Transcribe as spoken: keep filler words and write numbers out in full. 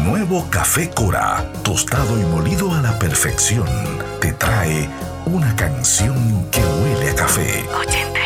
El nuevo Café Cora, tostado y molido a la perfección, te trae una canción que huele a café. ochenta